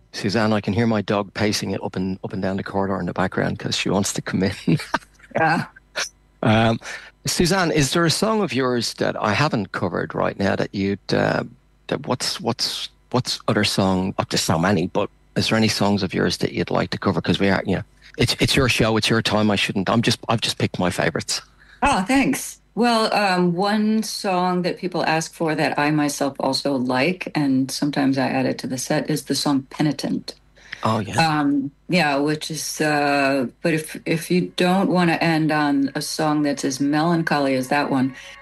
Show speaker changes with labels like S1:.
S1: Suzanne, I can hear my dog pacing it up and down the corridor in the background because she wants to come in.
S2: Yeah.
S1: Um, Suzanne, is there a song of yours that I haven't covered right now that what's other song? Oh, there's so many, but is there any songs of yours that you'd like to cover? Because we are, it's your show, it's your time. I shouldn't. I've just picked my favorites.
S2: Oh, thanks. Well, one song that people ask for that I myself also like, and sometimes I add it to the set, is the song Penitent.
S1: Oh yeah.
S2: Yeah, which is, but if you don't want to end on a song that's as melancholy as that one,